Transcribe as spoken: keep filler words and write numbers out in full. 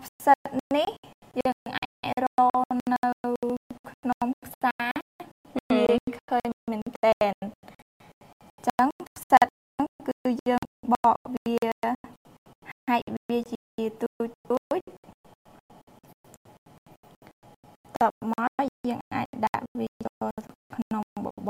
ផ្សិតនេះយើងអាចរកនៅក្នុងផ្សារវាឃើញមែនតើអញ្ចឹងផ្សិតគឺយើងបកវាហាច់វាជាទូចទូចតបមកយើងអាចដាក់វា